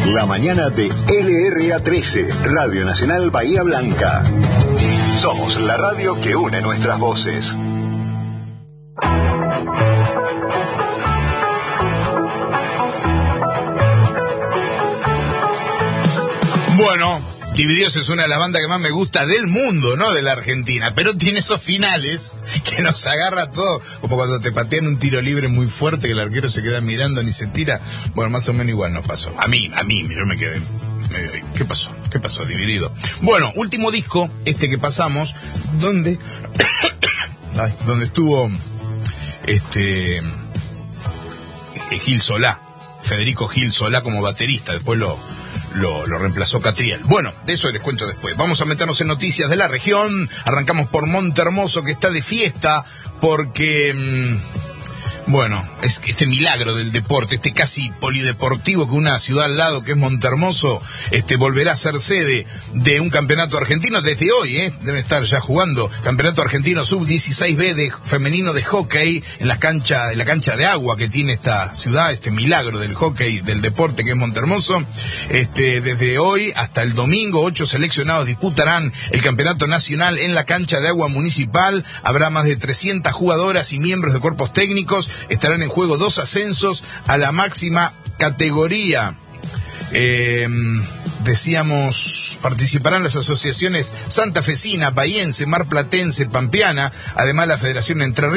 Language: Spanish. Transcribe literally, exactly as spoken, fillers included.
La mañana de L R A trece, Radio Nacional Bahía Blanca. Somos la radio que une nuestras voces. Bueno, Divididos es una de las bandas que más me gusta del mundo, no de la Argentina, pero tiene esos finales que nos agarra todo, como cuando te patean un tiro libre muy fuerte que el arquero se queda mirando ni se tira. Bueno, más o menos igual nos pasó. A mí, a mí, yo me quedé medio ahí. ¿Qué pasó? ¿Qué pasó? Dividido. Bueno, último disco, este que pasamos, donde Ay, donde estuvo este Gil Solá, Federico Gil Solá como baterista, después lo Lo, lo reemplazó Catriel. Bueno, de eso les cuento después. Vamos a meternos en noticias de la región. Arrancamos por Montermoso, que está de fiesta porque... Mmm, bueno, es este milagro del deporte, este casi polideportivo que una ciudad al lado que es Montermoso, este volverá a ser sede de un campeonato argentino desde hoy, ¿eh? Deben estar ya jugando. Campeonato argentino sub dieciséis B de femenino de hockey en la cancha, en la cancha de agua que tiene esta ciudad, este milagro del hockey, del deporte que es Montermoso. Este, desde hoy hasta el domingo, ocho seleccionados disputarán el campeonato nacional en la cancha de agua municipal. Habrá más de trescientas jugadoras y miembros de cuerpos técnicos. Estarán en juego dos ascensos a la máxima categoría. Eh, decíamos, participarán las asociaciones santafesina, bahiense, marplatense, pampeana, además la Federación Entre Ríos.